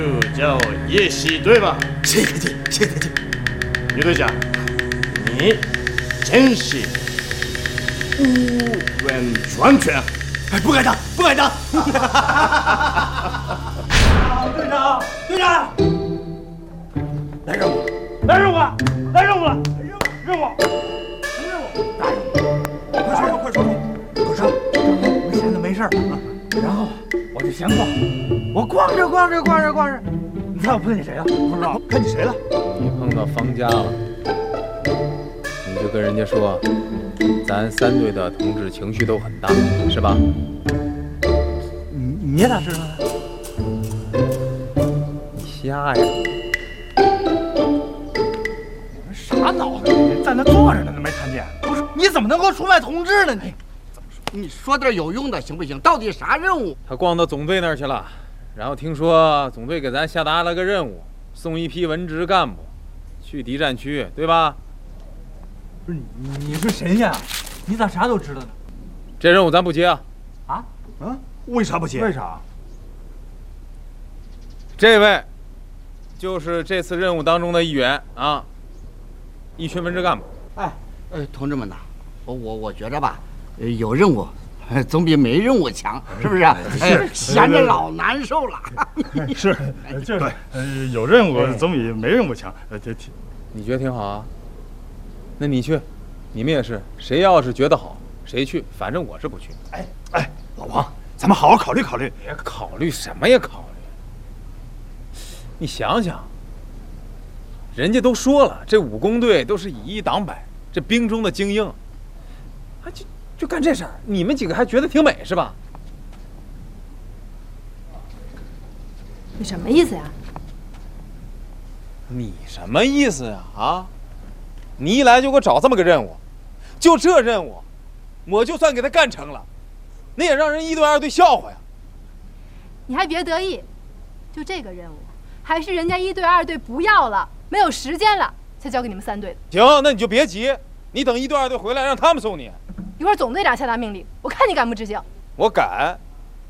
就叫叶喜，对吧？ 谢天弟，谢天弟。 于队长，你真是乌文全全。 哎，不敢当，不敢当。队长，队长，来任务，来任务了，来任务了，任务，大任务！快说，快说，快说！我们闲的没事啊，然后我就闲逛，我逛着，你猜我碰见谁了？不知道，看见谁了？ 你碰到方家了，你就跟人家说，咱3队的同志情绪都很大，是吧？ 你咋知道的？ 你瞎呀！ 啥脑子？你在那坐着呢，都没看见。不是，你怎么能够出卖同志呢？你怎么说？ 你说点有用的行不行？到底啥任务？ 他逛到总队那儿去了，然后听说总队给咱下达了个任务，送一批文职干部去敌占区，对吧？ 不是你是谁呀？你咋啥都知道呢？ 这任务咱不接啊！ 啊？为啥不接？为啥？ 这位就是这次任务当中的一员啊，一群文职干部。 同志们呐，我觉着吧，有任务总比没任务强，是不是？是，闲着老难受了。 是，就是，有任务总比没任务强。 你觉得挺好啊？那你去，你们也是，谁要是觉得好，谁去，反正我是不去。 哎，老王，咱们好好考虑考虑。 别考虑什么呀，考虑。你想想，人家都说了，这武工队都是以一挡百，这兵中的精英，就干这事儿，你们几个还觉得挺美是吧？ 你什么意思呀？ 你什么意思呀？啊！你一来就给我找这么个任务，就这任务，我就算给他干成了，那也让人1队2队笑话呀。 你还别得意，就这个任务，还是人家1队2队不要了，没有时间了，才交给你们3队的。 行，那你就别急，你等1队2队回来，让他们送你。 一会儿总队长下达命令，我看你敢不执行。 我敢，